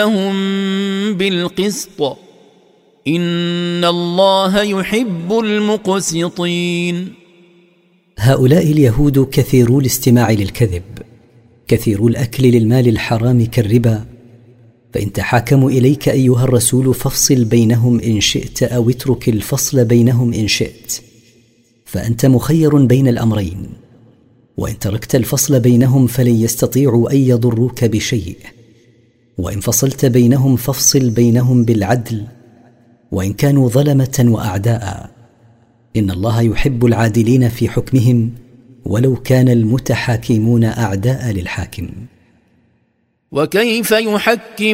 هم بالقسط إن الله يحب المقسطين. هؤلاء اليهود كثيرو الاستماع للكذب، كثيرو الأكل للمال الحرام كالربا، فإن تحاكموا إليك أيها الرسول فافصل بينهم إن شئت أو اترك الفصل بينهم إن شئت، فأنت مخير بين الأمرين، وإن تركت الفصل بينهم فلن يستطيعوا أن يضروك بشيء، وإن فصلت بينهم فافصل بينهم بالعدل وإن كانوا ظلمة وأعداء، إن الله يحب العادلين في حكمهم ولو كان المتحاكمون أعداء للحاكم. وكيف يحكم